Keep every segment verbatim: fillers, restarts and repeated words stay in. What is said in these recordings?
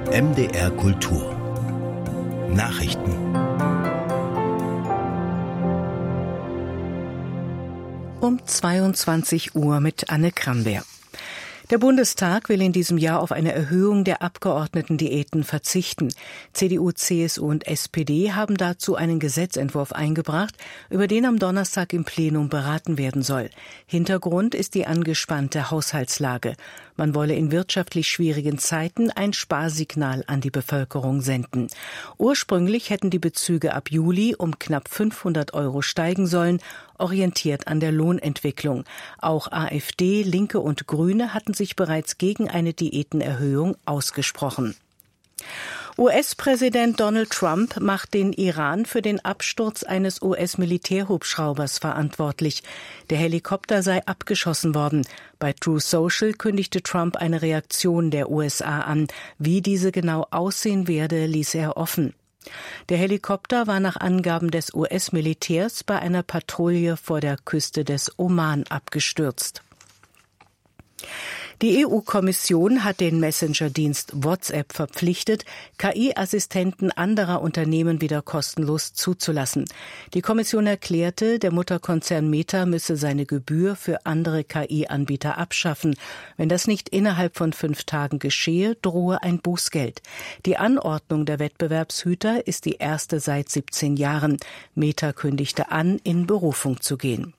M D R Kultur Nachrichten. Um zweiundzwanzig Uhr mit Anne Kramberg. Der Bundestag will in diesem Jahr auf eine Erhöhung der Abgeordnetendiäten verzichten. C D U, C S U und S P D haben dazu einen Gesetzentwurf eingebracht, über den am Donnerstag im Plenum beraten werden soll. Hintergrund ist die angespannte Haushaltslage. Man wolle in wirtschaftlich schwierigen Zeiten ein Sparsignal an die Bevölkerung senden. Ursprünglich hätten die Bezüge ab Juli um knapp fünfhundert Euro steigen sollen, orientiert an der Lohnentwicklung. Auch AfD, Linke und Grüne hatten sich bereits gegen eine Diätenerhöhung ausgesprochen. U S-Präsident Donald Trump macht den Iran für den Absturz eines U S-Militärhubschraubers verantwortlich. Der Helikopter sei abgeschossen worden. Bei Truth Social kündigte Trump eine Reaktion der U S A an. Wie diese genau aussehen werde, ließ er offen. Der Helikopter war nach Angaben des U S-Militärs bei einer Patrouille vor der Küste des Oman abgestürzt. Die E U-Kommission hat den Messenger-Dienst WhatsApp verpflichtet, K I-Assistenten anderer Unternehmen wieder kostenlos zuzulassen. Die Kommission erklärte, der Mutterkonzern Meta müsse seine Gebühr für andere K I-Anbieter abschaffen. Wenn das nicht innerhalb von fünf Tagen geschehe, drohe ein Bußgeld. Die Anordnung der Wettbewerbshüter ist die erste seit siebzehn Jahren. Meta kündigte an, in Berufung zu gehen.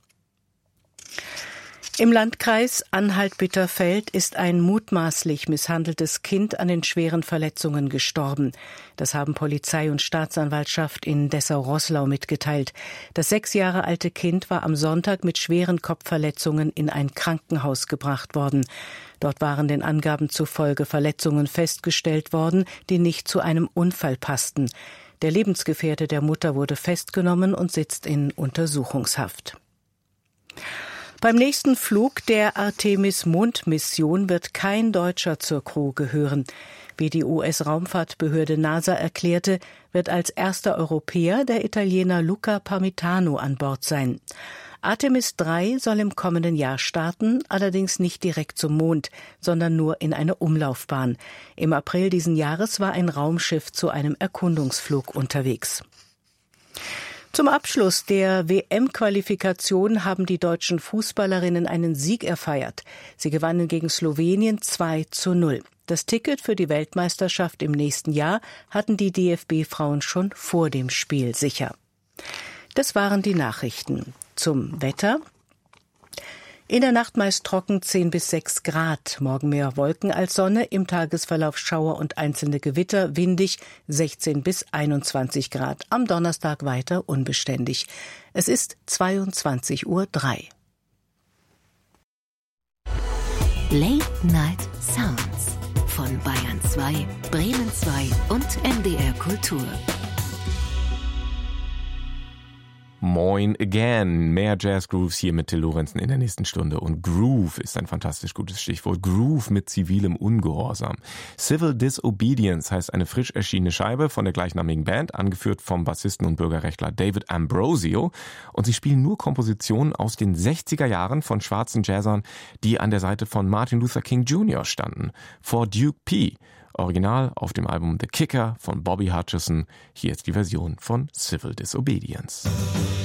Im Landkreis Anhalt-Bitterfeld ist ein mutmaßlich misshandeltes Kind an den schweren Verletzungen gestorben. Das haben Polizei und Staatsanwaltschaft in Dessau-Roßlau mitgeteilt. Das sechs Jahre alte Kind war am Sonntag mit schweren Kopfverletzungen in ein Krankenhaus gebracht worden. Dort waren den Angaben zufolge Verletzungen festgestellt worden, die nicht zu einem Unfall passten. Der Lebensgefährte der Mutter wurde festgenommen und sitzt in Untersuchungshaft. Beim nächsten Flug der Artemis-Mondmission wird kein Deutscher zur Crew gehören. Wie die U S-Raumfahrtbehörde NASA erklärte, wird als erster Europäer der Italiener Luca Parmitano an Bord sein. Artemis drei soll im kommenden Jahr starten, allerdings nicht direkt zum Mond, sondern nur in eine Umlaufbahn. Im April diesen Jahres war ein Raumschiff zu einem Erkundungsflug unterwegs. Zum Abschluss der W M-Qualifikation haben die deutschen Fußballerinnen einen Sieg erfeiert. Sie gewannen gegen Slowenien zwei zu null. Das Ticket für die Weltmeisterschaft im nächsten Jahr hatten die D F B-Frauen schon vor dem Spiel sicher. Das waren die Nachrichten. Zum Wetter. In der Nacht meist trocken zehn bis sechs Grad, morgen mehr Wolken als Sonne, im Tagesverlauf Schauer und einzelne Gewitter, windig sechzehn bis einundzwanzig Grad, am Donnerstag weiter unbeständig. Es ist zweiundzwanzig Uhr drei. Late Night Sounds von Bayern zwei, Bremen zwei und M D R Kultur. Moin again. Mehr Jazz Grooves hier mit Till Lorenzen in der nächsten Stunde. Und Groove ist ein fantastisch gutes Stichwort. Groove mit zivilem Ungehorsam. Civil Disobedience heißt eine frisch erschienene Scheibe von der gleichnamigen Band, angeführt vom Bassisten und Bürgerrechtler David Ambrosio. Und sie spielen nur Kompositionen aus den sechziger Jahren von schwarzen Jazzern, die an der Seite von Martin Luther King Junior standen. Vor Duke P. Original auf dem Album The Kicker von Bobby Hutcherson. Hier ist die Version von Civil Disobedience.